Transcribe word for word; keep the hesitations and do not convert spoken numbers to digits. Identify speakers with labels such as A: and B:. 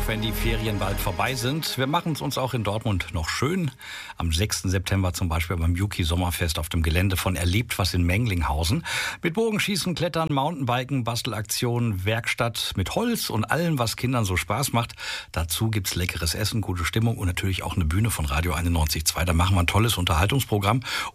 A: auch wenn die Ferien bald vorbei sind. Wir machen es uns auch in Dortmund noch schön. Am sechsten September zum Beispiel beim Juki Sommerfest auf dem Gelände von Erlebt was in Menglinghausen. Mit Bogenschießen, Klettern, Mountainbiken, Bastelaktionen, Werkstatt mit Holz und allem, was Kindern so Spaß macht. Dazu gibt's leckeres Essen, gute Stimmung und natürlich auch eine Bühne von Radio einundneunzig Komma zwei. Da machen wir ein tolles Unterhaltungsprogramm.